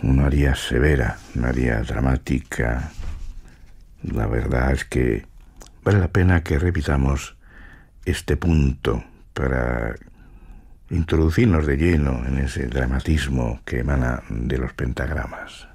una aria severa, una aria dramática. La verdad es que vale la pena que repitamos este punto para introducirnos de lleno en ese dramatismo que emana de los pentagramas.